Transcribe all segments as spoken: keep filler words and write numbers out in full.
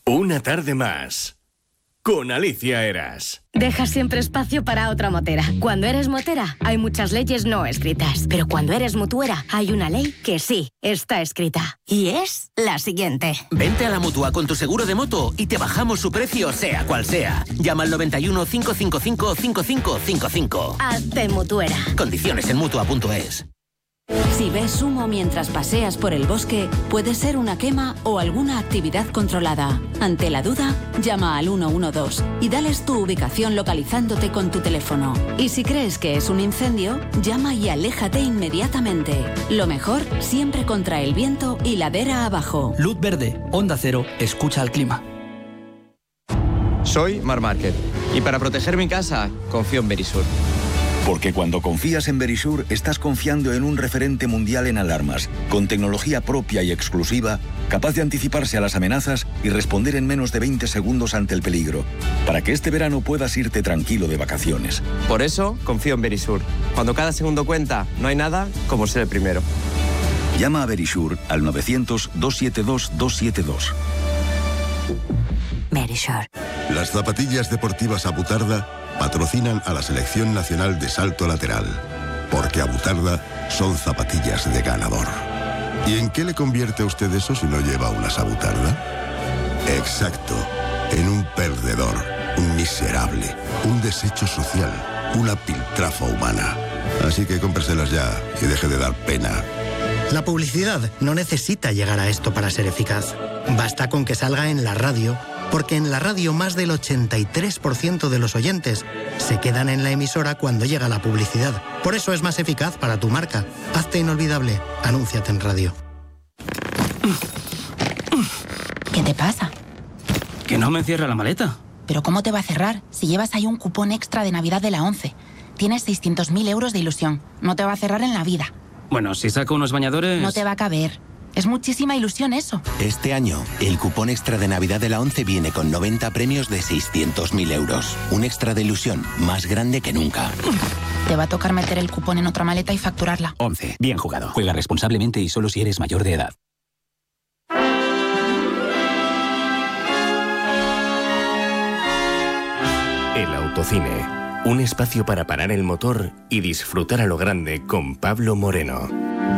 Una tarde más con Alicia Eras. Dejas siempre espacio para otra motera. Cuando eres motera, hay muchas leyes no escritas. Pero cuando eres mutuera, hay una ley que sí está escrita. Y es la siguiente. Vente a la Mutua con tu seguro de moto y te bajamos su precio, sea cual sea. Llama al noventa y uno, cinco cinco cinco, cinco cinco cinco cinco. Hazte mutuera. Condiciones en mutua punto es. Si ves humo mientras paseas por el bosque, puede ser una quema o alguna actividad controlada. Ante la duda, llama al uno uno dos y dales tu ubicación localizándote con tu teléfono. Y si crees que es un incendio, llama y aléjate inmediatamente. Lo mejor, siempre contra el viento y ladera abajo. Luz verde, Onda Cero, escucha al clima. Soy Mar Márquez y para proteger mi casa, confío en Verisur. Porque cuando confías en Verisur, estás confiando en un referente mundial en alarmas, con tecnología propia y exclusiva, capaz de anticiparse a las amenazas y responder en menos de veinte segundos ante el peligro, para que este verano puedas irte tranquilo de vacaciones. Por eso, confío en Verisur. Cuando cada segundo cuenta, no hay nada como ser el primero. Llama a Verisur al novecientos, doscientos setenta y dos, doscientos setenta y dos. Verisur. Las zapatillas deportivas Abutarda patrocinan a la Selección Nacional de Salto Lateral, porque Abutarda son zapatillas de ganador. ¿Y en qué le convierte a usted eso si no lleva unas Abutarda? Exacto, en un perdedor, un miserable, un desecho social, una piltrafa humana. Así que cómpreselas ya y deje de dar pena. La publicidad no necesita llegar a esto para ser eficaz. Basta con que salga en la radio, porque en la radio más del ochenta y tres por ciento de los oyentes se quedan en la emisora cuando llega la publicidad. Por eso es más eficaz para tu marca. Hazte inolvidable. Anúnciate en radio. ¿Qué te pasa? Que no me cierra la maleta. ¿Pero cómo te va a cerrar si llevas ahí un cupón extra de Navidad de la ONCE? Tienes seiscientos mil euros de ilusión. No te va a cerrar en la vida. Bueno, si saco unos bañadores... No te va a caber. Es muchísima ilusión eso. Este año, el cupón extra de Navidad de la ONCE viene con noventa premios de seiscientos mil euros. Un extra de ilusión más grande que nunca. Te va a tocar meter el cupón en otra maleta y facturarla. ONCE. Bien jugado. Juega responsablemente y solo si eres mayor de edad. El autocine. Un espacio para parar el motor y disfrutar a lo grande con Pablo Moreno.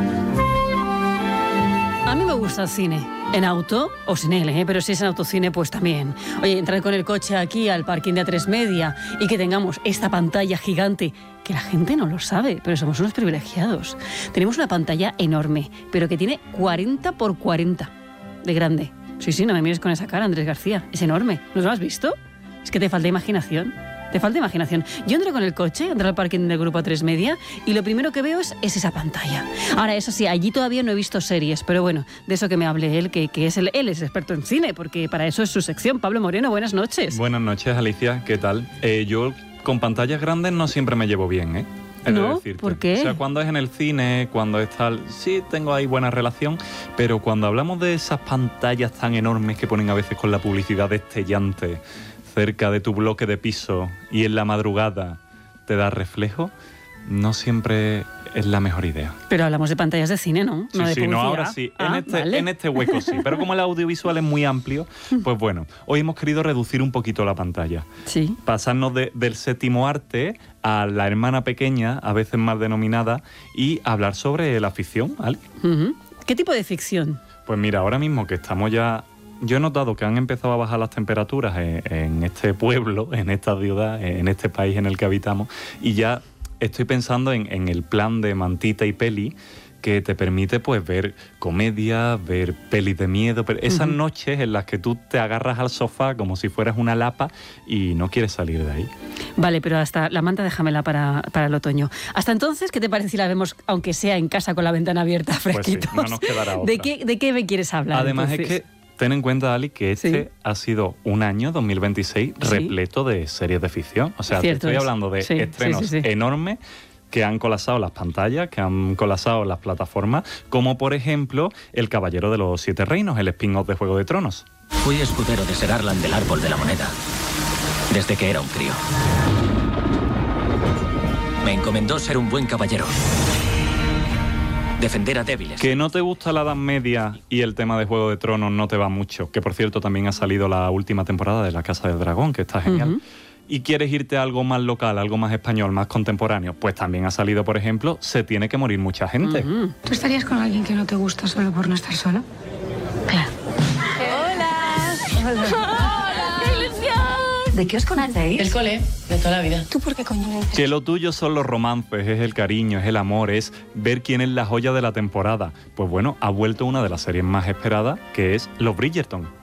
A mí me gusta el cine, en auto o sin él, ¿eh? Pero si es en autocine, pues también. Oye, entrar con el coche aquí al parking de A tres Media y que tengamos esta pantalla gigante, que la gente no lo sabe, pero somos unos privilegiados. Tenemos una pantalla enorme, pero que tiene cuarenta por cuarenta de grande. Sí, sí, no me mires con esa cara, Andrés García, es enorme. ¿No lo has visto? Es que te falta imaginación. Te falta imaginación. Yo entro con el coche, entro al parking del grupo A tres Media y lo primero que veo es, es esa pantalla. Ahora, eso sí, allí todavía no he visto series, pero bueno, de eso que me hable él, que, que es el, él es experto en cine, porque para eso es su sección. Pablo Moreno, buenas noches. Buenas noches, Alicia, ¿qué tal? Eh, yo con pantallas grandes no siempre me llevo bien, ¿eh? ¿No? ¿Por qué? O sea, cuando es en el cine, cuando es tal, sí tengo ahí buena relación, pero cuando hablamos de esas pantallas tan enormes que ponen a veces con la publicidad destellante cerca de tu bloque de piso y en la madrugada te da reflejo, no siempre es la mejor idea. Pero hablamos de pantallas de cine, ¿no? Sí, no de sí, publicidad. no, ahora sí. En, Ah, este, vale. en este hueco sí. Pero como el audiovisual es muy amplio, pues bueno, hoy hemos querido reducir un poquito la pantalla. Sí. Pasarnos de, del séptimo arte a la hermana pequeña, a veces mal denominada, y hablar sobre la ficción, ¿vale? Uh-huh. ¿Qué tipo de ficción? Pues mira, ahora mismo que estamos ya... Yo he notado que han empezado a bajar las temperaturas en, en este pueblo, en esta ciudad, en este país en el que habitamos, y ya estoy pensando en, en el plan de mantita y peli que te permite pues ver comedia, ver pelis de miedo, pero esas uh-huh. noches en las que tú te agarras al sofá como si fueras una lapa y no quieres salir de ahí. Vale, pero hasta la manta déjamela para, para el otoño. Hasta entonces, ¿qué te parece si la vemos, aunque sea en casa con la ventana abierta, fresquitos? Pues sí, no nos quedará otra. ¿De qué, de qué me quieres hablar? Además entonces? es que ten en cuenta, Ali, que este Sí. ha sido un año, dos mil veintiséis, Sí. repleto de series de ficción. O sea, Cierto te estoy es. hablando de Sí, estrenos sí, sí, sí. enormes que han colapsado las pantallas, que han colapsado las plataformas, como por ejemplo El Caballero de los Siete Reinos, el spin-off de Juego de Tronos. Fui escudero de Ser Arlan del Árbol de la Moneda, desde que era un crío. Me encomendó ser un buen caballero. defender a débiles. Que no te gusta la Edad Media y el tema de Juego de Tronos no te va mucho, que por cierto también ha salido la última temporada de La Casa del Dragón, que está genial. Uh-huh. Y quieres irte a algo más local, algo más español, más contemporáneo, pues también ha salido, por ejemplo, Se tiene que morir mucha gente. Uh-huh. ¿Tú estarías con alguien que no te gusta solo por no estar solo? Claro. Hola. Hola. Hola. ¡Qué ilusión! ¿De qué os conocéis? El cole, de toda la vida. ¿Tú por qué coño me dices? Que lo tuyo son los romances, es el cariño, es el amor, es ver quién es la joya de la temporada. Pues bueno, ha vuelto una de las series más esperadas, que es Los Bridgerton.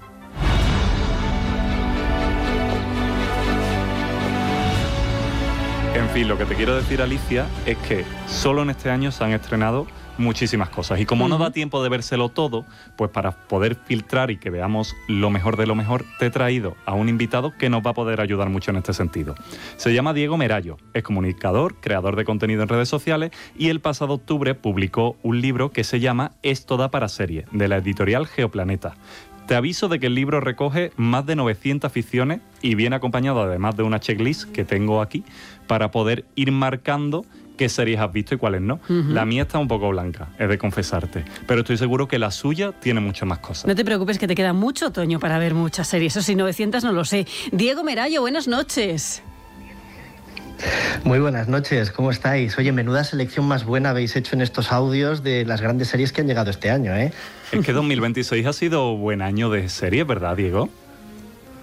En fin, lo que te quiero decir, Alicia, es que solo en este año se han estrenado muchísimas cosas. Y como uh-huh. no da tiempo de vérselo todo, pues para poder filtrar y que veamos lo mejor de lo mejor, te he traído a un invitado que nos va a poder ayudar mucho en este sentido. Se llama Diego Merallo, es comunicador, creador de contenido en redes sociales y el pasado octubre publicó un libro que se llama Esto da para serie, de la editorial Geoplaneta. Te aviso de que el libro recoge más de novecientas ficciones y viene acompañado además de una checklist que tengo aquí para poder ir marcando qué series has visto y cuáles no. Uh-huh. La mía está un poco blanca, he de confesarte, pero estoy seguro que la suya tiene mucho más cosas. No te preocupes, que te queda mucho otoño para ver muchas series. Eso sí, novecientas no lo sé. Diego Merallo, buenas noches. Muy buenas noches, ¿cómo estáis? Oye, menuda selección más buena habéis hecho en estos audios de las grandes series que han llegado este año, ¿eh? Es que dos mil veintiséis ha sido buen año de series, ¿verdad, Diego?